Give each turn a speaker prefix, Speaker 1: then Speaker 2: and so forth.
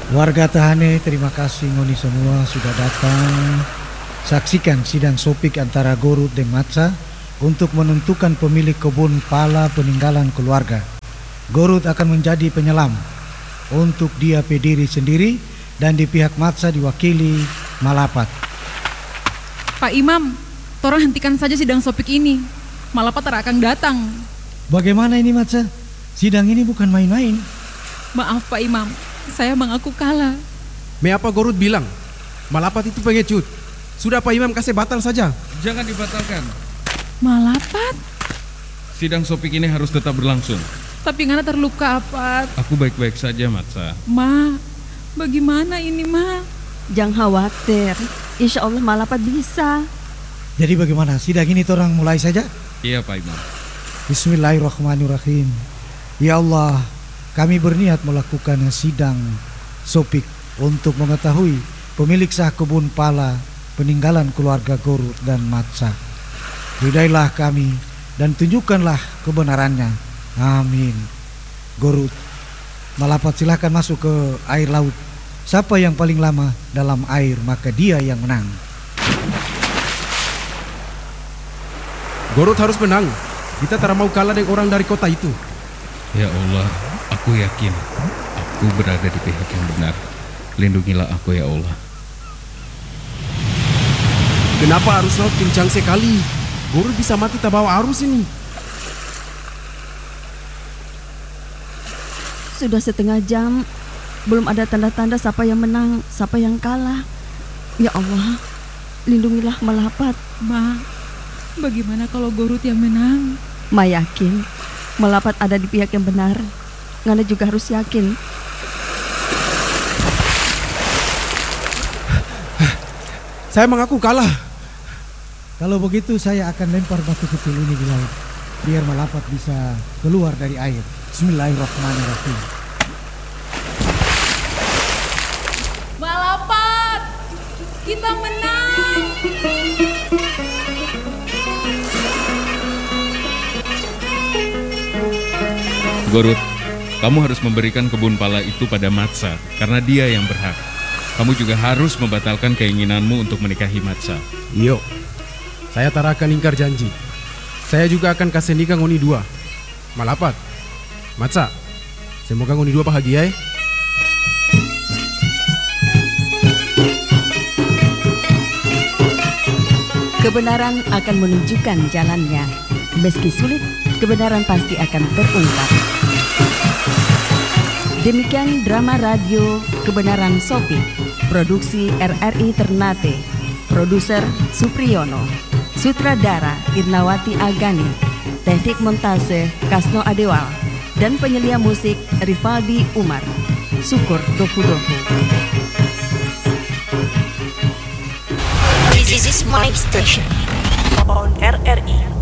Speaker 1: Warga Tahane, terima kasih ngoni semua sudah datang. Saksikan sidang sopik antara Gorut dan Matsa untuk menentukan pemilik kebun pala peninggalan keluarga. Gorut akan menjadi penyelam untuk dia pediri sendiri dan di pihak Matsa diwakili Malapat.
Speaker 2: Pak Imam, torang hentikan saja sidang sopik ini. Malapat akan datang.
Speaker 1: Bagaimana ini Matsa? Sidang ini bukan main-main.
Speaker 2: Maaf Pak Imam, saya mengaku kalah.
Speaker 3: Me apa Gorut bilang? Malapat itu pengecut. Sudah Pak Imam kasih batal saja.
Speaker 4: Jangan dibatalkan.
Speaker 2: Malapat?
Speaker 4: Sidang sopik ini harus tetap berlangsung.
Speaker 2: Tapi ngana terluka apa?
Speaker 4: Aku baik-baik saja, Matsa.
Speaker 2: Ma, bagaimana ini Ma?
Speaker 5: Jangan khawatir, insya Allah Malapat bisa.
Speaker 1: Jadi bagaimana? Sidang ini torang mulai saja?
Speaker 4: Iya Pak Imam.
Speaker 1: Bismillahirrahmanirrahim. Ya Allah, kami berniat melakukan sidang sopik untuk mengetahui pemilik sah kebun pala peninggalan keluarga Gorut dan Matsa. Ridailah kami dan tunjukkanlah kebenarannya. Amin. Gorut, Malapat silahkan masuk ke air laut. Siapa yang paling lama dalam air maka dia yang menang.
Speaker 3: Gorut harus menang. Kita tak mau kalah dengan orang dari kota itu.
Speaker 4: Ya Allah, aku yakin aku berada di pihak yang benar. Lindungilah aku ya Allah.
Speaker 3: Kenapa arus laut kencang sekali? Gorut bisa mati tak bawa arus ini.
Speaker 5: Sudah setengah jam, belum ada tanda-tanda siapa yang menang, siapa yang kalah. Ya Allah, lindungilah Malapat.
Speaker 2: Ma, bagaimana kalau Gorut yang menang?
Speaker 5: Ma yakin Malapat ada di pihak yang benar. Ngana juga harus yakin.
Speaker 3: Saya mengaku kalah.
Speaker 1: Kalau begitu saya akan lempar batu kecil ini di laut biar Malapat bisa keluar dari air. Bismillahirrahmanirrahim.
Speaker 2: Malapat, kita menang.
Speaker 4: Gorut, kamu harus memberikan kebun pala itu pada Matsa karena dia yang berhak. Kamu juga harus membatalkan keinginanmu untuk menikahi Matsa.
Speaker 3: Iyo, saya tak akan ingkar janji. Saya juga akan kasih nikah ngoni dua. Malapat, Matsa, semoga ngoni dua bahagia.
Speaker 5: Kebenaran akan menunjukkan jalannya. Meski sulit, kebenaran pasti akan terungkap. Demikian drama radio Kebenaran Sopik, produksi RRI Ternate, produser Supriyono, sutradara Irnawati Agani, teknik montase Kasno Adewal, dan penyelia musik Rivaldi Umar. Syukur Dofu-Dofu.
Speaker 6: This is my station on RRI